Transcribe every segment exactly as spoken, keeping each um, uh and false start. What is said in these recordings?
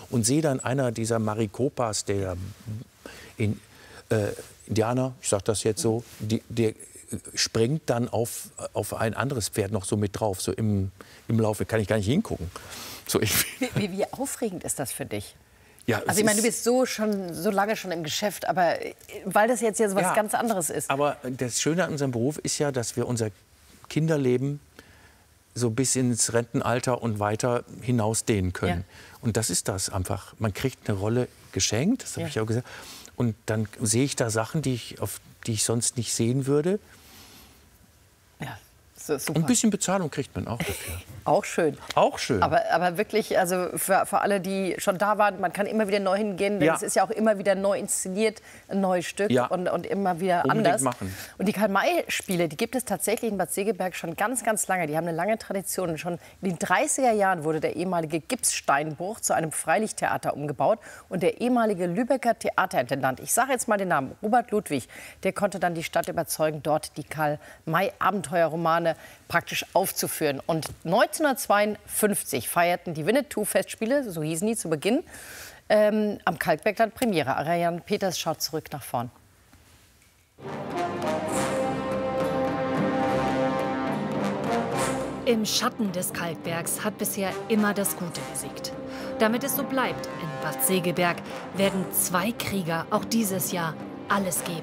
und sehe dann einer dieser Maricopas, der in, äh, Indianer, ich sage das jetzt so, die, der springt dann auf, auf ein anderes Pferd noch so mit drauf, so im, im Laufe, kann ich gar nicht hingucken. So, ich, wie, wie, wie aufregend ist das für dich? Ja, also ich meine, du bist so, schon, so lange schon im Geschäft, aber weil das jetzt, jetzt was ja, ganz anderes ist. Aber das Schöne an unserem Beruf ist ja, dass wir unser Kinderleben so bis ins Rentenalter und weiter hinaus dehnen können. Ja. Und das ist das einfach. Man kriegt eine Rolle geschenkt, das habe ja. ich auch gesagt. Und dann sehe ich da Sachen, die ich, auf die ich sonst nicht sehen würde. Ja, so, super. Und ein bisschen Bezahlung kriegt man auch dafür. Auch schön. Auch schön. Aber, aber wirklich, also für, für alle, die schon da waren, man kann immer wieder neu hingehen, denn ja. es ist ja auch immer wieder neu inszeniert, ein neues Stück ja. und, und immer wieder Unbedingt anders. Machen. Und die Karl-May-Spiele, die gibt es tatsächlich in Bad Segeberg schon ganz, ganz lange. Die haben eine lange Tradition. Schon in den dreißiger Jahren wurde der ehemalige Gipssteinbruch zu einem Freilichttheater umgebaut. Und der ehemalige Lübecker Theaterintendant, ich sage jetzt mal den Namen, Robert Ludwig, der konnte dann die Stadt überzeugen, dort die Karl-May-Abenteuerromane praktisch aufzuführen. Und neunzehnhundertzweiundfünfzig feierten die Winnetou-Festspiele, so hießen die zu Beginn, ähm, am Kalkberg dann Premiere. Ariane Peters schaut zurück nach vorn. Im Schatten des Kalkbergs hat bisher immer das Gute gesiegt. Damit es so bleibt in Bad Segeberg, werden zwei Krieger auch dieses Jahr alles geben.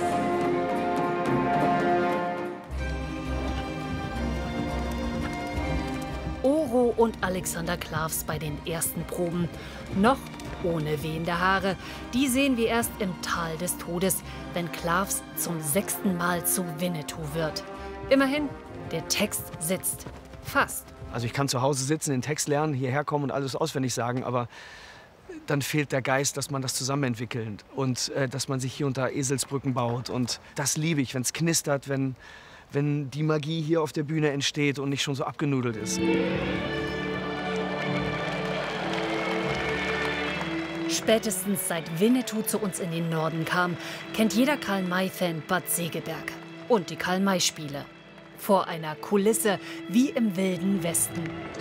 Oro und Alexander Klavs bei den ersten Proben. Noch ohne wehende Haare. Die sehen wir erst im Tal des Todes, wenn Klavs zum sechsten Mal zu Winnetou wird. Immerhin, der Text sitzt. Fast. Also ich kann zu Hause sitzen, den Text lernen, hierher kommen und alles auswendig sagen, aber dann fehlt der Geist, dass man das zusammen entwickelt und äh, dass man sich hier unter Eselsbrücken baut. Und das liebe ich, wenn es knistert, wenn, wenn die Magie hier auf der Bühne entsteht und nicht schon so abgenudelt ist. Spätestens seit Winnetou zu uns in den Norden kam, kennt jeder Karl-May-Fan Bad Segeberg und die Karl-May-Spiele. Vor einer Kulisse wie im Wilden Westen.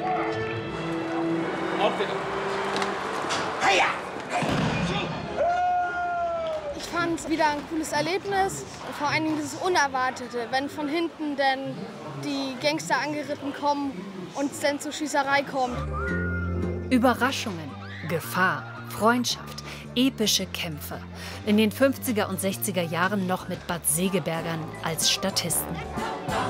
Ich fand es wieder ein cooles Erlebnis, vor allen Dingen dieses Unerwartete, wenn von hinten dann die Gangster angeritten kommen und es dann zur Schießerei kommt. Überraschungen, Gefahr, Freundschaft, epische Kämpfe. In den fünfziger und sechziger Jahren noch mit Bad Segebergern als Statisten.